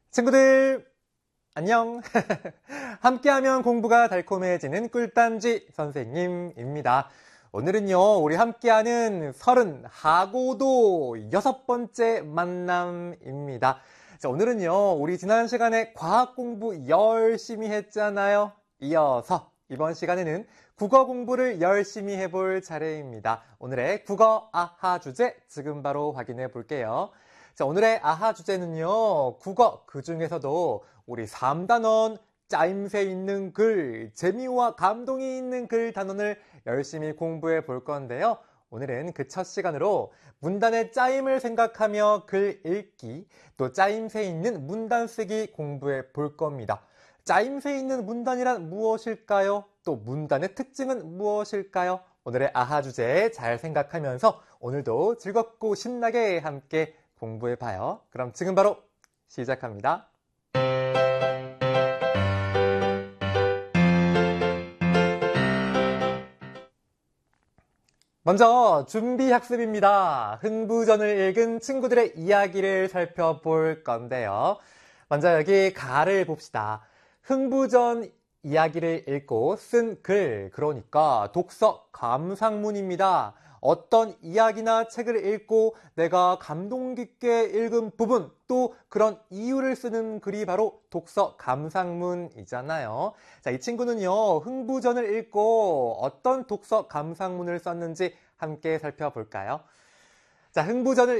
친구들 안녕. 함께하면 공부가 달콤해지는 꿀단지 선생님입니다. 오늘은요 우리 함께하는 30하고도 6번째 만남입니다. 자, 오늘은요 우리 지난 시간에 과학 공부 열심히 했잖아요. 이어서 이번 시간에는 국어 공부를 열심히 해볼 차례입니다. 오늘의 국어 아하 주제 지금 바로 확인해 볼게요. 자, 오늘의 아하 주제는요, 국어, 그 중에서도 우리 3단원, 짜임새 있는 글, 재미와 감동이 있는 글 단원을 열심히 공부해 볼 건데요. 오늘은 그 첫 시간으로 문단의 짜임을 생각하며 글 읽기, 또 짜임새 있는 문단 쓰기 공부해 볼 겁니다. 짜임새 있는 문단이란 무엇일까요? 또 문단의 특징은 무엇일까요? 오늘의 아하 주제 잘 생각하면서 오늘도 즐겁고 신나게 함께 공부해봐요. 그럼 지금 바로 시작합니다. 먼저 준비 학습입니다. 흥부전을 읽은 친구들의 이야기를 살펴볼 건데요. 먼저 여기 가를 봅시다. 흥부전 이야기를 읽고 쓴 글, 그러니까 독서 감상문입니다. 어떤 이야기나 책을 읽고 내가 감동 깊게 읽은 부분, 또 그런 이유를 쓰는 글이 바로 독서 감상문이잖아요. 자, 이 친구는요, 흥부전을 읽고 어떤 독서 감상문을 썼는지 함께 살펴볼까요? 자, 흥부전을